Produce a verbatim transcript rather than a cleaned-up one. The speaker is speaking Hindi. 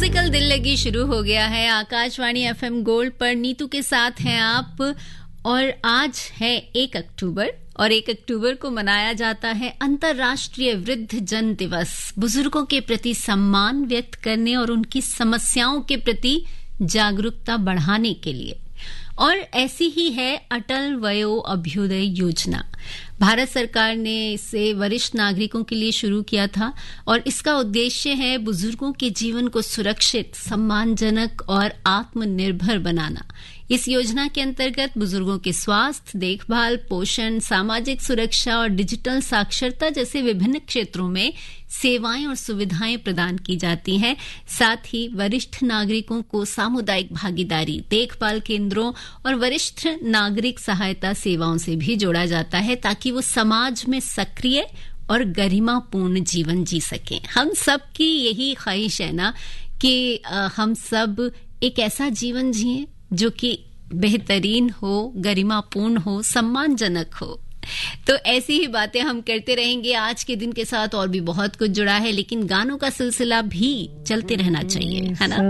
म्यूजिकल दिल लगी शुरू हो गया है। आकाशवाणी एफएम गोल्ड पर नीतू के साथ हैं आप। और आज है एक अक्टूबर और एक अक्टूबर को मनाया जाता है अंतर्राष्ट्रीय वृद्ध जन दिवस। बुजुर्गों के प्रति सम्मान व्यक्त करने और उनकी समस्याओं के प्रति जागरूकता बढ़ाने के लिए। और ऐसी ही है अटल वयो अभ्युदय योजना। भारत सरकार ने इसे वरिष्ठ नागरिकों के लिए शुरू किया था और इसका उद्देश्य है बुजुर्गों के जीवन को सुरक्षित, सम्मानजनक और आत्मनिर्भर बनाना। इस योजना के अंतर्गत बुजुर्गों के स्वास्थ्य, देखभाल, पोषण, सामाजिक सुरक्षा और डिजिटल साक्षरता जैसे विभिन्न क्षेत्रों में सेवाएं और सुविधाएं प्रदान की जाती हैं। साथ ही वरिष्ठ नागरिकों को सामुदायिक भागीदारी, देखभाल केंद्रों और वरिष्ठ नागरिक सहायता सेवाओं से भी जोड़ा जाता है ताकि वो समाज में सक्रिय और गरिमापूर्ण जीवन जी सकें। हम सब की यही ख्वाहिश है ना कि आ, हम सब एक ऐसा जीवन जिएं जो कि बेहतरीन हो, गरिमापूर्ण हो, सम्मानजनक हो। तो ऐसी ही बातें हम करते रहेंगे। आज के दिन के साथ और भी बहुत कुछ जुड़ा है, लेकिन गानों का सिलसिला भी चलते रहना चाहिए, है ना।